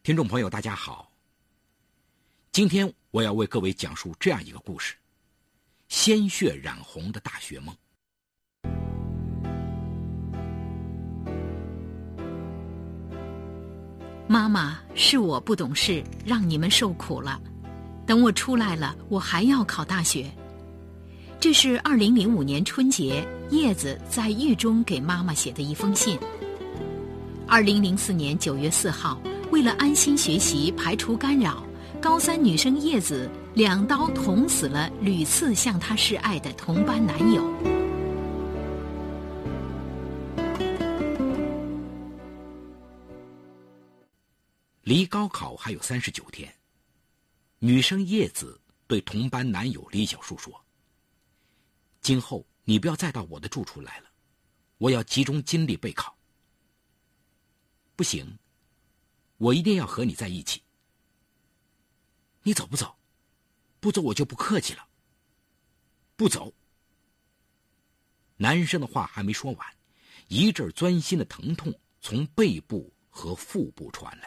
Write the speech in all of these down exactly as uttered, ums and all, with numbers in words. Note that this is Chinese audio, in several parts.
听众朋友大家好，今天我要为各位讲述这样一个故事：鲜血染红的大学梦。 妈妈，是我不懂事，让你们受苦了。等我出来了，我还要考大学。这是二零零五年春节，叶子在狱中给妈妈写的一封信。二零零四年九月四号，为了安心学习，排除干扰，高三女生叶子两刀捅死了屡次向她示爱的同班男友。 离高考还有三十九天，女生叶子对同班男友李小树说：“今后你不要再到我的住处来了，我要集中精力备考。”不行，我一定要和你在一起。你走不走？不走我就不客气了。不走。男生的话还没说完，一阵钻心的疼痛从背部和腹部传来。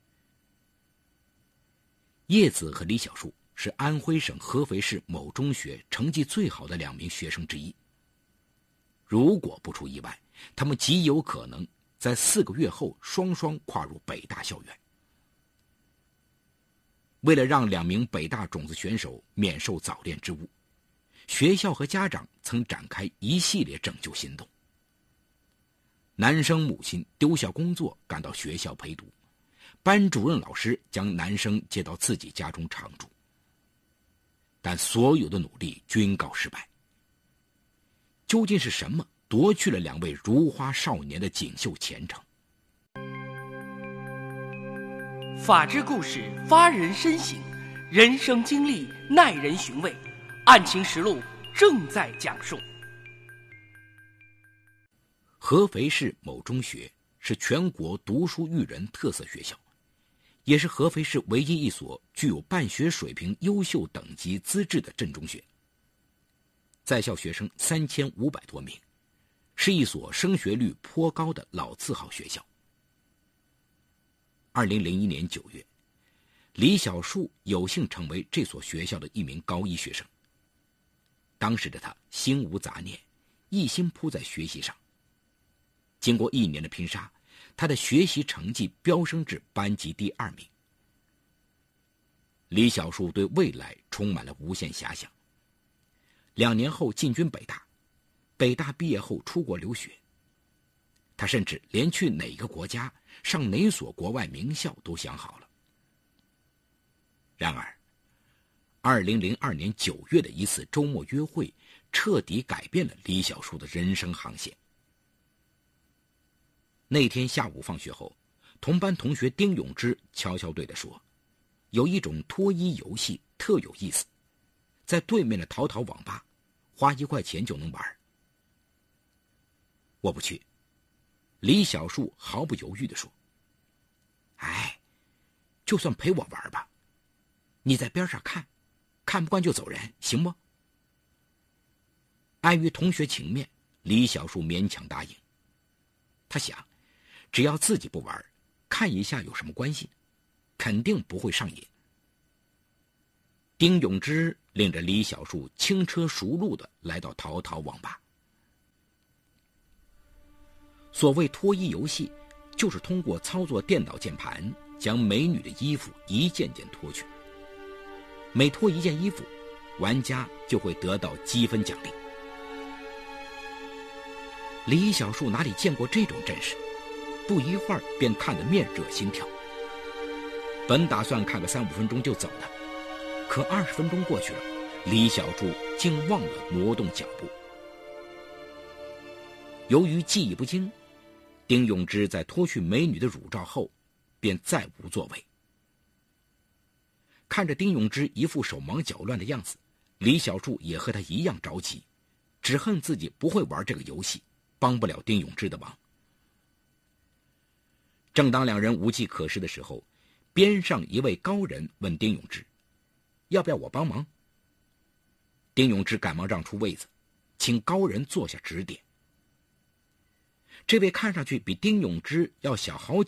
叶子和李小树是安徽省合肥市某中学成绩最好的两名学生之一。如果不出意外，他们极有可能在四个月后双双跨入北大校园。为了让两名北大种子选手免受早恋之误，学校和家长曾展开一系列拯救行动。男生母亲丢下工作赶到学校陪读，班主任老师将男生接到自己家中常住。但所有的努力均告失败。究竟是什么夺去了两位如花少年的锦绣前程？ 法治故事发人深省，人生经历耐人寻味，案情实录正在讲述。 合肥市某中学是全国读书育人特色学校，也是合肥市唯一一所具有办学水平优秀等级资质的镇中学。在校学生三千五百多名，是一所升学率颇高的老字号学校。二零零一年九月，李小树有幸成为这所学校的一名高一学生。当时的他心无杂念，一心扑在学习上。经过一年的拼杀，他的学习成绩飙升至班级第二名。李小树对未来充满了无限遐想。两年后进军北大，北大毕业后出国留学。他甚至连去哪个国家、上哪所国外名校都想好了。然而，二零零二年九月的一次周末约会，彻底改变了李小树的人生航线。那天下午放学后，同班同学丁永之悄悄对他说：“有一种脱衣游戏特有意思，在对面的淘淘网吧，花一块钱就能玩。”我不去。李小树毫不犹豫地说：“哎，就算陪我玩吧，你在边上看，看不惯就走人，行不？”碍于同学情面，李小树勉强答应。他想，只要自己不玩，看一下有什么关系，肯定不会上瘾。丁永之领着李小树轻车熟路地来到淘淘网吧。所谓脱衣游戏，就是通过操作电脑键盘，将美女的衣服一件件脱去。每脱一件衣服，玩家就会得到积分奖励。李小树哪里见过这种阵势，不一会儿便看得面热心跳。本打算看个三五分钟就走了，可二十分钟过去了，李小树竟忘了挪动脚步。由于记忆不清，丁永之在脱去美女的乳罩后，便再无作为。看着丁永之一副手忙脚乱的样子，李小树也和他一样着急，只恨自己不会玩这个游戏，帮不了丁永之的忙。正当两人无计可施的时候，边上一位高人问丁永之：“要不要我帮忙？”丁永之赶忙让出位子，请高人坐下指点。这位看上去比丁永之要小好